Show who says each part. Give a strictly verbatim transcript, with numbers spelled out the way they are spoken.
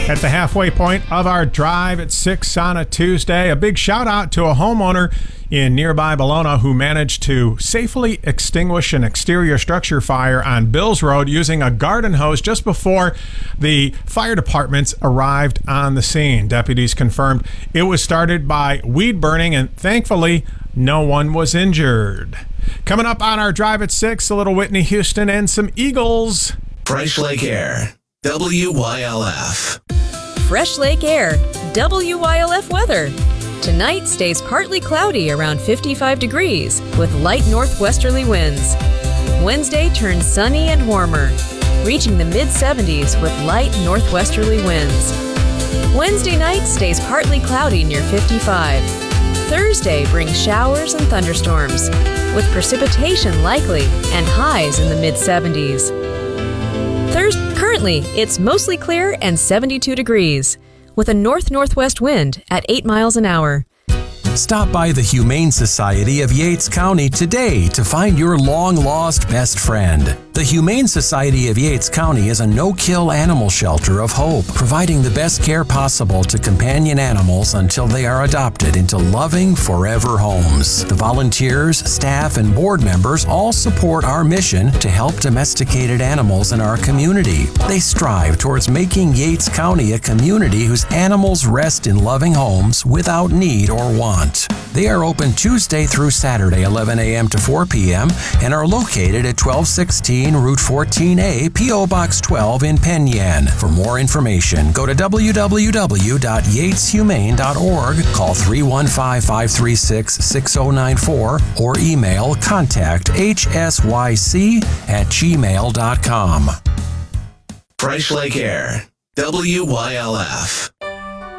Speaker 1: At the halfway point of our drive at six on a Tuesday, a big shout out to a homeowner in nearby Bologna who managed to safely extinguish an exterior structure fire on Bills Road using a garden hose just before the fire departments arrived on the scene. Deputies confirmed it was started by weed burning, and thankfully no one was injured. Coming up on our drive at six, a little Whitney Houston and some Eagles.
Speaker 2: Fresh Lake Air, W Y L F.
Speaker 3: Fresh Lake Air, W Y L F weather. Tonight stays partly cloudy around fifty-five degrees with light northwesterly winds. Wednesday turns sunny and warmer, reaching the mid seventies with light northwesterly winds. Wednesday night stays partly cloudy near fifty-five. Thursday brings showers and thunderstorms, with precipitation likely and highs in the mid seventies. Thursday, currently, it's mostly clear and seventy-two degrees, with a north-northwest wind at eight miles an hour.
Speaker 4: Stop by the Humane Society of Yates County today to find your long-lost best friend. The Humane Society of Yates County is a no-kill animal shelter of hope, providing the best care possible to companion animals until they are adopted into loving, forever homes. The volunteers, staff, and board members all support our mission to help domesticated animals in our community. They strive towards making Yates County a community whose animals rest in loving homes without need or want. They are open Tuesday through Saturday, eleven a.m. to four p.m., and are located at twelve sixteen Route fourteen A, P O. Box twelve in Penn Yan. For more information, go to w w w dot yates humane dot org, call three one five, five three six, six zero nine four, or email contact h s y c at gmail dot com.
Speaker 2: Fresh Lake Air, W Y L F.